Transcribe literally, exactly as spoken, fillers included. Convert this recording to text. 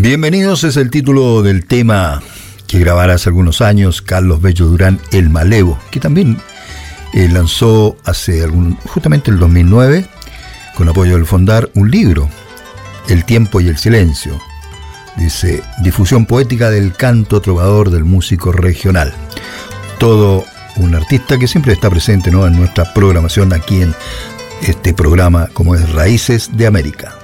Bienvenidos es el título del tema que grabara hace algunos años Carlos Bello Durán, El Malevo, que también eh, lanzó hace algún, justamente el dos mil nueve, con apoyo del Fondar, un libro, El Tiempo y el Silencio. Dice, difusión poética del canto trovador del músico regional. Todo un artista que siempre está presente, ¿no?, en nuestra programación aquí en este programa como es Raíces de América.